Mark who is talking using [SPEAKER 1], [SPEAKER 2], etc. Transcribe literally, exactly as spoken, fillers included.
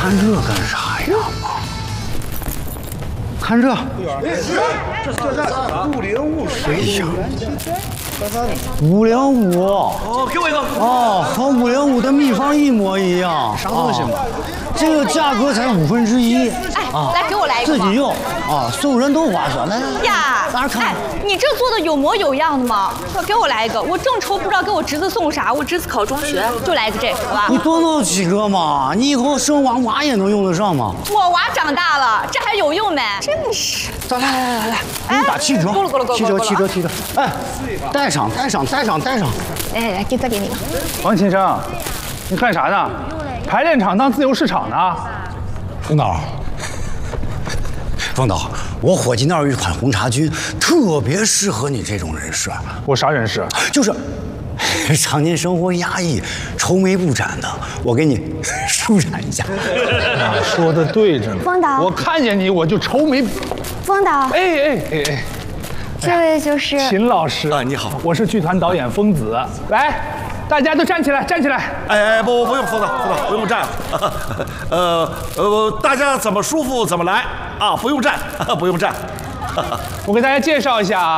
[SPEAKER 1] 看这干啥呀？看这，
[SPEAKER 2] 这这这五零五水果园区，
[SPEAKER 1] 五零五
[SPEAKER 2] 哦，给我一个
[SPEAKER 1] 哦，和五零五的秘方一模一样。啥东西嘛？这个价格才五分之一。
[SPEAKER 3] 哎，来给我来一个。
[SPEAKER 1] 自己用啊，送人都划算。来来来
[SPEAKER 3] 呀，
[SPEAKER 1] 大家看。
[SPEAKER 3] 哎，你这做的有模有样的吗？快给我来一个，我正愁不知道给我侄子送啥，我侄子考中学，就来一个这个，好吧？
[SPEAKER 1] 你多弄几个嘛，你以后生娃娃也能用得上嘛。
[SPEAKER 3] 我娃长大了，这还有用没？真是。
[SPEAKER 1] 来来来来来，给你打七折，
[SPEAKER 3] 够了够了够了
[SPEAKER 1] 七折七折七折。哎，带上带上带上带上。
[SPEAKER 3] 来来来，给再给你个。
[SPEAKER 4] 王先生，你干啥呢？排练场当自由市场呢？
[SPEAKER 1] 冯导，冯导，我伙计那儿有一款红茶菌，特别适合你这种人士。
[SPEAKER 4] 我啥人士？
[SPEAKER 1] 就是常年生活压抑、愁眉不展的，我给你舒展一下。
[SPEAKER 4] 啊，说的对着呢。
[SPEAKER 5] 冯导，
[SPEAKER 4] 我看见你我就愁眉。
[SPEAKER 5] 冯导，
[SPEAKER 4] 哎哎哎哎，
[SPEAKER 5] 这位就是
[SPEAKER 4] 秦老师
[SPEAKER 2] 啊，你好，
[SPEAKER 4] 我是剧团导演疯子。来，大家都站起来，站起来。
[SPEAKER 2] 哎哎，不不用，冯导，冯导不用站，呃呃，大家怎么舒服怎么来啊，不用站，不用站。
[SPEAKER 4] 我给大家介绍一下啊。